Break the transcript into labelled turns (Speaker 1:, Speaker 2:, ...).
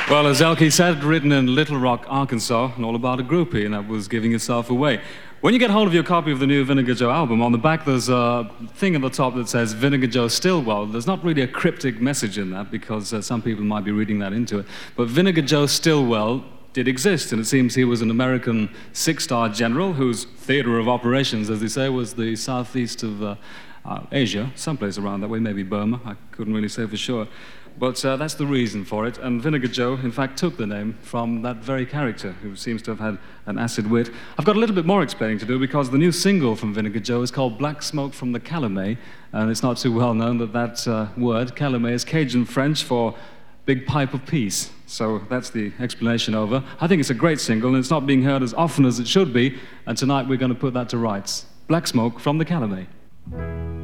Speaker 1: Well, as Elkie said, written in Little Rock, Arkansas, and all about a groupie, and that was giving yourself away. When you get hold of your copy of the new Vinegar Joe album, on the back there's a thing at the top that says Vinegar Joe Stillwell. There's not really a cryptic message in that because some people might be reading that into it. But Vinegar Joe Stillwell did exist, and it seems he was an American six-star general whose theater of operations, as they say, was the southeast of Asia, someplace around that way, maybe Burma. I couldn't really say for sure. But that's the reason for it, and Vinegar Joe, in fact, took the name from that very character, who seems to have had an acid wit. I've got a little bit more explaining to do, because the new single from Vinegar Joe is called Black Smoke from the Calumet, and it's not too well known that that word, Calumet, is Cajun French for Big Pipe of Peace. So that's the explanation over. I think it's a great single, and it's not being heard as often as it should be, and tonight we're going to put that to rights. Black Smoke from the Calumet.